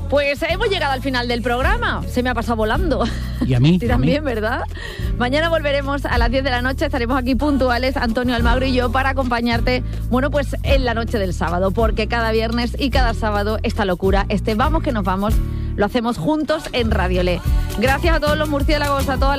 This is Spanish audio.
Pues hemos llegado al final del programa. Se me ha pasado volando. Y a mí. Sí, también, ¿verdad? Mañana volveremos a las 10 de la noche. Estaremos aquí puntuales, Antonio Almagro y yo, para acompañarte, bueno, pues en la noche del sábado. Porque cada viernes y cada sábado esta locura, Vamos que nos vamos, lo hacemos juntos en Radio Le. Gracias a todos los murciélagos, a todas